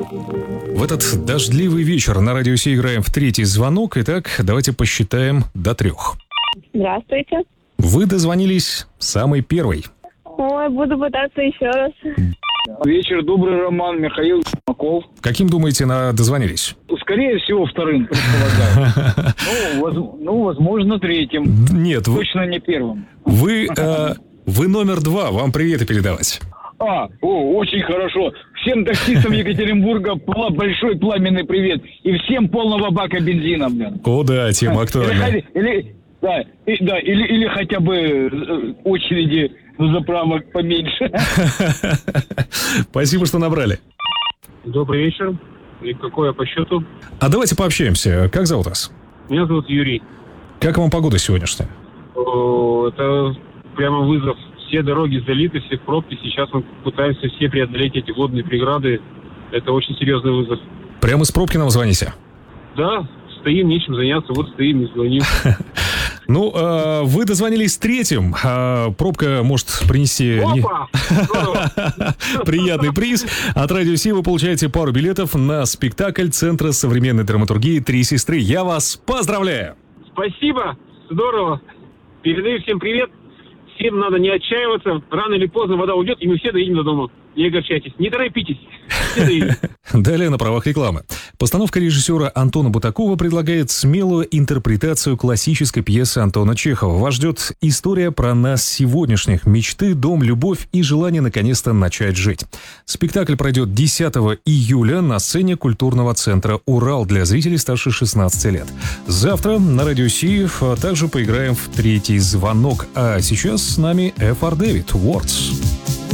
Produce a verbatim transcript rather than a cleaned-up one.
В этот дождливый вечер на Радио Си играем в третий звонок. Итак, давайте посчитаем до трех. Здравствуйте. Вы дозвонились самый первый. Ой, буду пытаться еще раз. Вечер добрый, Роман, Михаил Маков. Каким, думаете, на дозвонились? Скорее всего, вторым, предполагаю. Ну, воз- ну, возможно, третьим. Нет, вы, Точно не первым. вы, э, вы номер два, вам приветы передавать. А, о, очень хорошо. Всем таксистам Екатеринбурга пла- большой пламенный привет. И всем полного бака бензина, блин. О, да, тема актуальна. Или, или- да, и- да, или, или хотя бы э, очереди заправок поменьше. Спасибо, что набрали. Добрый вечер. И какой я по счету? А давайте пообщаемся. Как зовут вас? Меня зовут Юрий. Как вам погода сегодняшняя? О, это прямо вызов. Все дороги залиты, все пробки. Сейчас мы пытаемся все преодолеть эти водные преграды. Это очень серьезный вызов. Прямо из пробки нам звоните? Да, стоим, нечем заняться. Вот стоим и звоним. Ну, э, вы дозвонились третьим. А пробка может принести не- Опа! Здорово! приятный приз. От Радио Си вы получаете пару билетов на спектакль Центра современной драматургии «Три сестры». Я вас поздравляю! Спасибо! Здорово! Передаю всем привет. Всем надо не отчаиваться. Рано или поздно вода уйдет, и мы все доедем до дома. Не огорчайтесь. Не торопитесь. Все доедем. Далее на правах рекламы. Постановка режиссера Антона Бутакова предлагает смелую интерпретацию классической пьесы Антона Чехова. Вас ждет история про нас сегодняшних: мечты, дом, любовь и желание наконец-то начать жить. Спектакль пройдет десятого июля на сцене культурного центра «Урал» для зрителей старше шестнадцати лет. Завтра на Радио Си также поиграем в третий звонок. А сейчас с нами эф ар Дэвид, Words.